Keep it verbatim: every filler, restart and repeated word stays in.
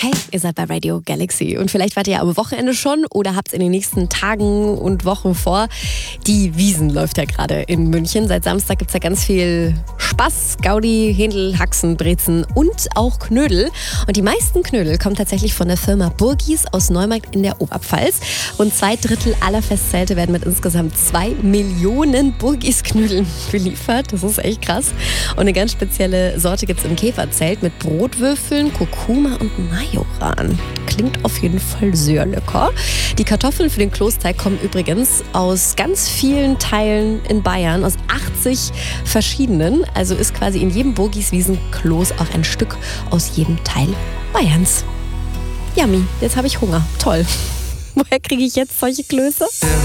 Hey, ihr seid bei Radio Galaxy und vielleicht wart ihr ja am Wochenende schon oder habt es in den nächsten Tagen und Wochen vor. Die Wiesn läuft ja gerade in München. Seit Samstag gibt es ja ganz viel Spaß, Gaudi, Händel, Haxen, Brezen und auch Knödel. Und die meisten Knödel kommen tatsächlich von der Firma Burgis aus Neumarkt in der Oberpfalz. Rund zwei Drittel aller Festzelte werden mit insgesamt zwei Millionen Burgis-Knödeln beliefert. Das ist echt krass. Und eine ganz spezielle Sorte gibt es im Käferzelt mit Brotwürfeln, Kurkuma und Majoran. Klingt auf jeden Fall sehr lecker. Die Kartoffeln für den Kloßteig kommen übrigens aus ganz vielen Teilen in Bayern, aus achtzig verschiedenen. Also ist quasi in jedem Burgis-Wiesen-Kloß auch ein Stück aus jedem Teil Bayerns. Yummy, jetzt habe ich Hunger. Toll. Woher kriege ich jetzt solche Klöße?